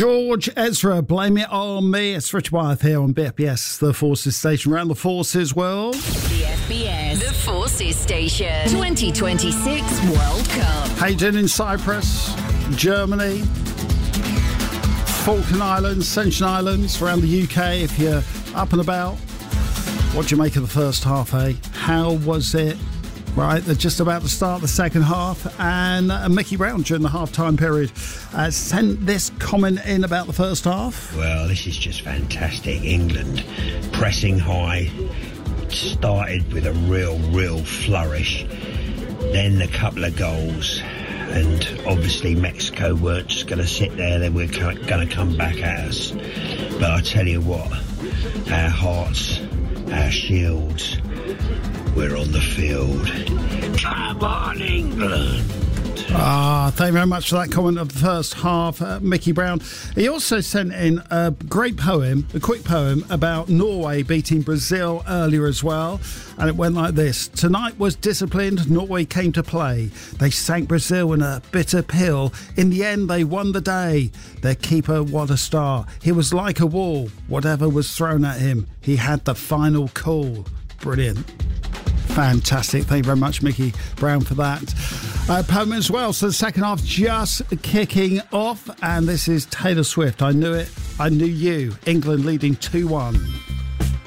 George Ezra, Blame It On Me. It's Richard Wyeth here on BFBS, the Forces Station, around the Forces world. BFBS, the Forces Station, 2026 World Cup. How you doing in Cyprus, Germany, Falkland Islands, Ascension Islands, around the UK, if you're up and about? What do you make of the first half, eh? How was it? Right, they're just about to start the second half, and Mickey Brown during the half-time period sent this comment in about the first half. Well, this is just fantastic. England pressing high, started with a real flourish, then a couple of goals, and obviously Mexico weren't just going to sit there, they were going to come back at us. But I tell you what, our hearts, our shields, we're on the field. Come on, England! Thank you very much for that comment of the first half, Mickey Brown. He also sent in a great poem, a quick poem about Norway beating Brazil earlier as well. And it went like this. Tonight was disciplined, Norway came to play. They sank Brazil in a bitter pill. In the end, they won the day. Their keeper, what a star. He was like a wall. Whatever was thrown at him, he had the final call. Brilliant. Fantastic. Thank you very much, Mickey Brown, for that poem as well. So the second half just kicking off, and this is Taylor Swift. I Knew It, I Knew You. England leading 2-1.